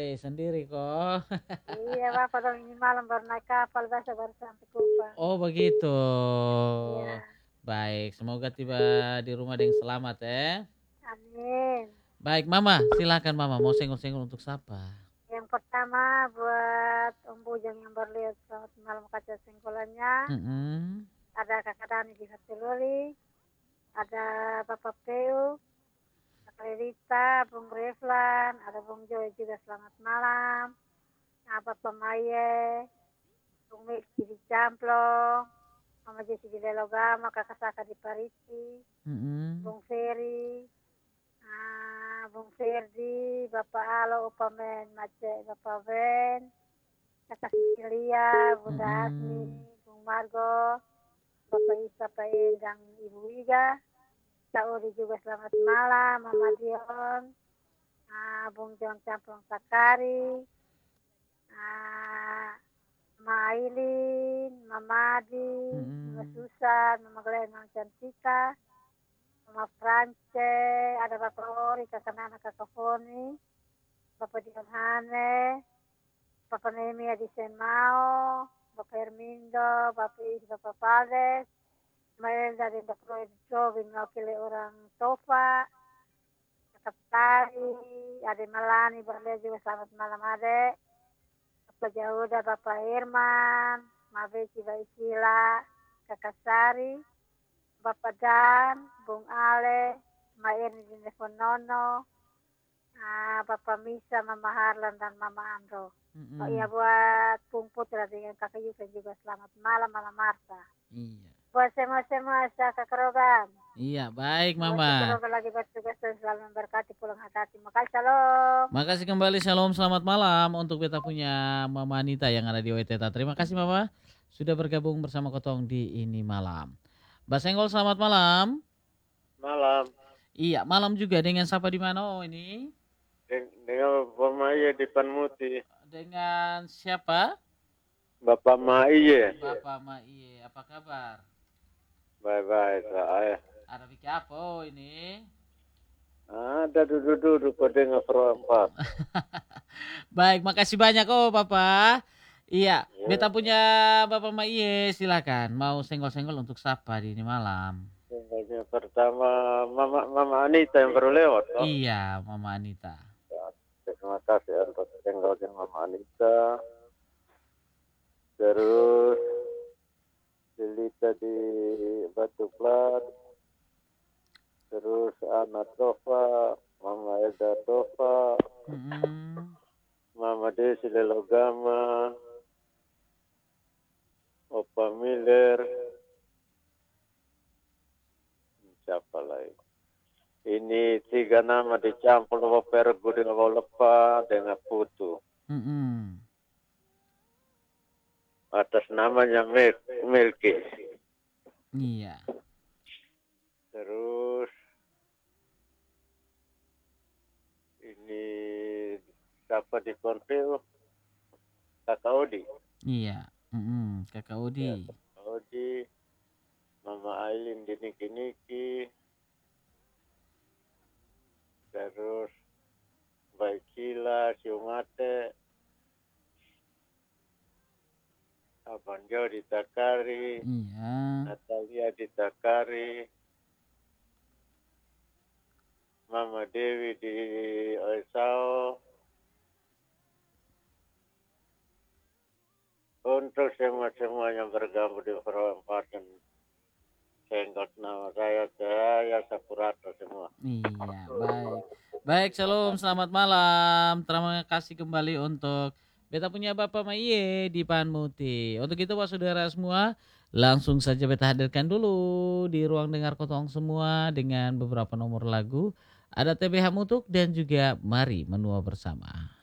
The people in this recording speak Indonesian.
sendiri kok. Iya, Bapak dong ini malam baru naik kapal, biasa baru sampai Kupang. Oh begitu. Iya, Baik, semoga tiba di rumah dengan selamat ya. amin. Baik, Mama, silakan Mama mau senggol-senggol untuk siapa? Yang pertama buat Om Bujang yang baru lihat selamat malam kaca sengkolannya. Mm-mm. Ada Kakak Dani di Hatululi, ada Bapak Peu, Kakak Rita, Bung Reflan, ada Bung Joy juga selamat malam. Nah, Bapak Maye, Bung Miki di Camplong, Mama Jesi di Lelogama, Kakak Saka di Parisi, Mm-mm. Bung Ferry, Bung Ferdi, Bapak Alo, Upamen, Mace, Bapak Ben, Kakak Sicilia, Bunda Asmi, Mm-mm. Bung Margo, Bapak Isa, Pak Endang, Ibu Iga, Kak Udi juga selamat malam, Mama Dion, Bung John Campong Sakari, Mama Ailin, Mama Adi, Mama Mm-mm. Susan, Mama Glenn, Mama Cantika, Mama France, ada Bapak Ori, Kakak Nana, Kakak Foni, Bapak Dion Hane, Bapak Nehemia di Senmao, Bapak Hermindo, Bapak Is, Bapak Pales, Mael dari Bapak Roy Jobin, mewakili orang Tofa, Kakak Tari, Ade Malani, Berlia juga selamat malam Ade, Bapak Jahuda, Bapak Herman, Mabeci Baisila, Kakak Sari, Bapak Dan, Bung Ale, Maerni di Nefonono, Bapak Misa, Mama Harlan, dan Mama Andro. Oh iya, Mm-mm. buat Pung Putra dengan Kakak Yusen juga selamat malam, Mama Marta. Iya. Buat semua-semua, Kakak Kerogan. Iya, baik Buat si Mama. Kerogan lagi bertugas dan selalu memberkati pulang hati. Makasih, salam. Makasih kembali, shalom, selamat malam untuk beta punya Mama Anita yang ada di WTTA. Terima kasih Mama sudah bergabung bersama Kotong di ini malam. Mbak Senggol, selamat malam. Malam. Iya, malam juga dengan siapa di mana ini? Dengan Bapak Maiye di Panmuti. Dengan siapa? Bapak Maiye. Bapak Maiye, apa kabar? Bye-bye, saya. Ada bikin apa ini? Ada duduk-duduk pada ngeperempat. Baik, makasih banyak Bapak. Iya, beta punya Bapak Maiye, silakan. Mau senggol-senggol untuk siapa di ini malam? Yang pertama Mama Anita yang baru lewat. Toh? Iya, Mama Anita. Terima kasih untuk senggolnya Mama Anita. Terus Delita di Batu Plat. Terus Ana Tova, Mama Eda Tova, Mama Desi Lelogama, Opa Miller, siapa lagi? Ini 3 nama dicampur Bapak Pergu dengan Bapak Lepa dengan Putu. Atas namanya Milky. Iya. Terus ini siapa di Konfil? Kakak Odi. Iya. Kakak Odi. Ya, Kakak Odi. Mama Ailin di Niki-Niki. Terus Baikila, Siumate. Abang Jo di Takari. Iya. Natalia di Takari. Mama Dewi di Oisao. Untuk semua yang bergabung di perempatan senggol nama saya Sapurato semua. Iya, baik. Baik, shalom, selamat malam. Terima kasih kembali untuk beta punya Bapak Maiye di Panmuti. Untuk itu Pak Saudara semua, langsung saja beta hadirkan dulu di ruang dengar Kotong semua dengan beberapa nomor lagu. Ada TBH Mutuk dan juga Mari Menua Bersama.